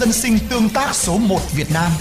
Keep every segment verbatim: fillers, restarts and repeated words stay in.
Dân sinh tương tác số một Việt Nam.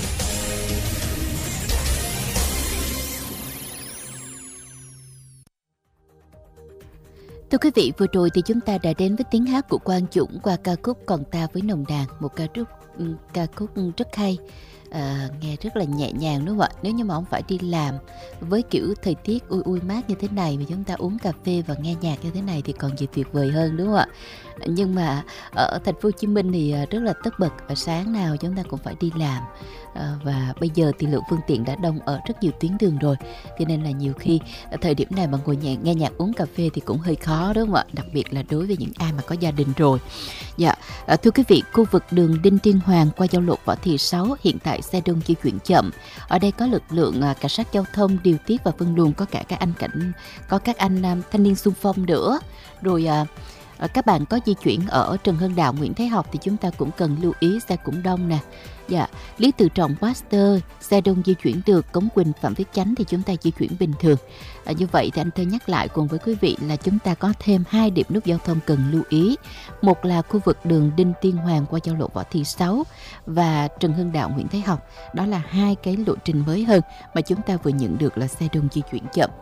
Thưa quý vị, vừa rồi thì chúng ta đã đến với tiếng hát của Quang Dũng qua ca khúc Còn Ta Với Nồng Đàn, một ca khúc ca khúc rất hay, à, nghe rất là nhẹ nhàng đúng không ạ? Nếu như mà không phải đi làm với kiểu thời tiết ui ui mát như thế này mà chúng ta uống cà phê và nghe nhạc như thế này thì còn gì tuyệt vời hơn đúng không ạ? Nhưng mà ở thành phố Hồ Chí Minh thì rất là tất bật, và sáng nào chúng ta cũng phải đi làm, à, và bây giờ thì lượng phương tiện đã đông ở rất nhiều tuyến đường rồi, cho nên là nhiều khi ở thời điểm này mà ngồi nhẹ, nghe nhạc uống cà phê thì cũng hơi khó đúng không ạ? Đặc biệt là đối với những ai mà có gia đình rồi. Dạ, à, thưa quý vị, khu vực đường Đinh Tiên Hoàng qua giao lộ Võ Thị Sáu hiện tại xe đông di chuyển chậm. Ở đây có lực lượng à, cảnh sát giao thông điều tiết và phân luồng, có cả các anh cảnh, có các anh à, thanh niên xung phong nữa. Rồi à, các bạn có di chuyển ở Trần Hưng Đạo, Nguyễn Thái Học thì chúng ta cũng cần lưu ý, xe cũng đông nè. Dạ, Lý Tự Trọng, Pasteur, xe đông di chuyển được, Cống Quỳnh, Phạm Viết Chánh thì chúng ta di chuyển bình thường. À, như vậy thì anh Thơ nhắc lại cùng với quý vị là chúng ta có thêm hai điểm nút giao thông cần lưu ý. Một là khu vực đường Đinh Tiên Hoàng qua giao lộ Võ Thị Sáu và Trần Hưng Đạo, Nguyễn Thái Học. Đó là hai cái lộ trình mới hơn mà chúng ta vừa nhận được là xe đông di chuyển chậm.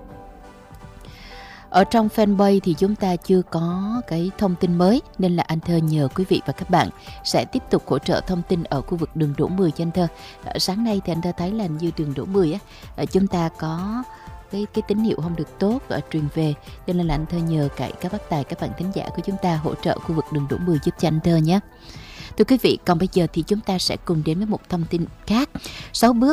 Ở trong fanpage thì chúng ta chưa có cái thông tin mới, nên là anh Thơ nhờ quý vị và các bạn sẽ tiếp tục hỗ trợ thông tin ở khu vực đường Đỗ Mười cho anh Thơ. Ở sáng nay thì anh Thơ thấy là như đường Đỗ Mười á, chúng ta có cái cái tín hiệu không được tốt ở truyền về, cho nên là anh Thơ nhờ cậy các bác tài, các bạn thính giả của chúng ta hỗ trợ khu vực đường Đỗ Mười giúp cho anh Thơ nhé. Thưa quý vị, còn bây giờ thì chúng ta sẽ cùng đến với một thông tin khác. Sáu bước